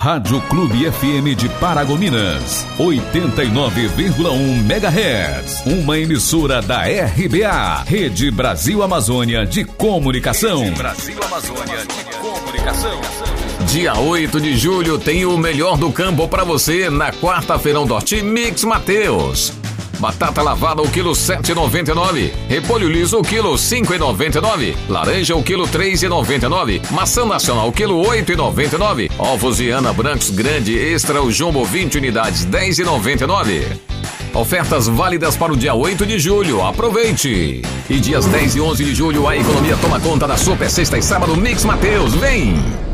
Rádio Clube FM de Paragominas, 89,1 MHz. Uma emissora da RBA, Rede Brasil Amazônia de Comunicação. Rede Brasil Amazônia de Comunicação. Dia 8 de julho tem o melhor do campo para você na quarta-feirão do Horti Mix Mateus. Batata lavada o quilo 7,99. Repolho liso o quilo 5,99. Laranja o quilo 3,99. Maçã nacional o quilo 8,99. Ovos Viana brancos grande extra o jumbo 20 unidades 10,99. Ofertas válidas para o dia 8 de julho. Aproveite! E dias 10 e 11 de julho a economia toma conta da Super Sexta e Sábado Mix Mateus. Vem!